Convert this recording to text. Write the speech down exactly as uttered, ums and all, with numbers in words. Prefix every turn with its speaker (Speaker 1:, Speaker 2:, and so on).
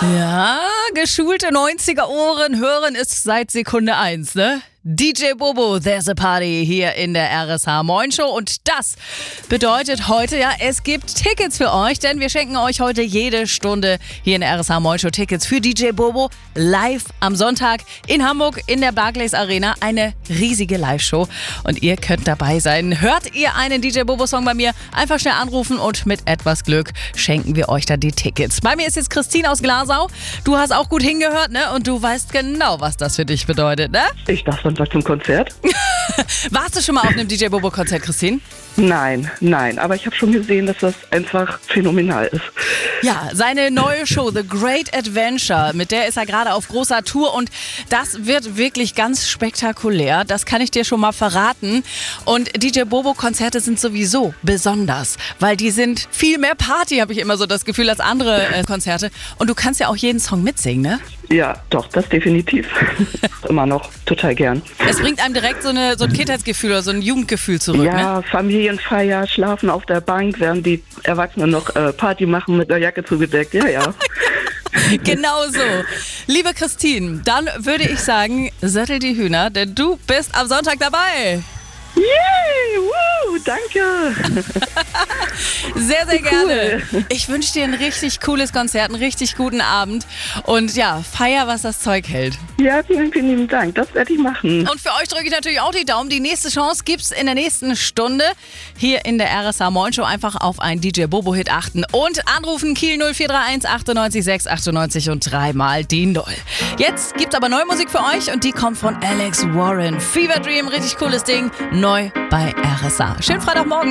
Speaker 1: Ja, geschulte neunziger-Ohren hören es seit Sekunde eins, ne? D J Bobo, There's a Party hier in der R S H Moin Show und das bedeutet heute, ja, es gibt Tickets für euch, denn wir schenken euch heute jede Stunde hier in der R S H Moin Show Tickets für D J Bobo live am Sonntag in Hamburg in der Barclays Arena, eine riesige Live-Show und ihr könnt dabei sein. Hört ihr einen D J Bobo Song bei mir, einfach schnell anrufen und mit etwas Glück schenken wir euch dann die Tickets. Bei mir ist jetzt Christine aus Glasau, du hast auch gut hingehört, ne, und du weißt genau, was das für dich bedeutet, ne?
Speaker 2: Ich dachte, Sonntag zum Konzert?
Speaker 1: Warst du schon mal auf einem D J Bobo Konzert, Christine?
Speaker 2: Nein, nein, aber ich habe schon gesehen, dass das einfach phänomenal ist.
Speaker 1: Ja, seine neue Show, The Great Adventure, mit der ist er gerade auf großer Tour und das wird wirklich ganz spektakulär, das kann ich dir schon mal verraten. Und D J Bobo Konzerte sind sowieso besonders, weil die sind viel mehr Party, habe ich immer so das Gefühl, als andere äh, Konzerte. Und du kannst ja auch jeden Song mitsingen, ne?
Speaker 2: Ja, doch, das definitiv. Immer noch total gern.
Speaker 1: Es bringt einem direkt so, eine, so ein Kindheitsgefühl oder so ein Jugendgefühl zurück,
Speaker 2: ja,
Speaker 1: ne?
Speaker 2: Familienfeier, schlafen auf der Bank, während die Erwachsenen noch äh, Party machen mit der Jacke zugedeckt. Ja, ja.
Speaker 1: Genau so. Liebe Christine, dann würde ich sagen, sättel die Hühner, denn du bist am Sonntag dabei.
Speaker 2: Yay, woo, danke.
Speaker 1: Sehr, sehr gerne.
Speaker 2: Cool.
Speaker 1: Ich wünsche dir ein richtig cooles Konzert, einen richtig guten Abend und ja, feier, was das Zeug hält.
Speaker 2: Ja, vielen, vielen lieben Dank. Das werde ich machen.
Speaker 1: Und für euch drücke ich natürlich auch die Daumen. Die nächste Chance gibt's in der nächsten Stunde hier in der R S H Moin Show. Einfach auf einen D J Bobo Hit achten und anrufen Kiel null vier drei eins achtundneunzig sechs achtundneunzig und dreimal die Null. Jetzt gibt's aber neue Musik für euch und die kommt von Alex Warren. Fever Dream, richtig cooles Ding, neu bei R S H. Schönen Freitagmorgen.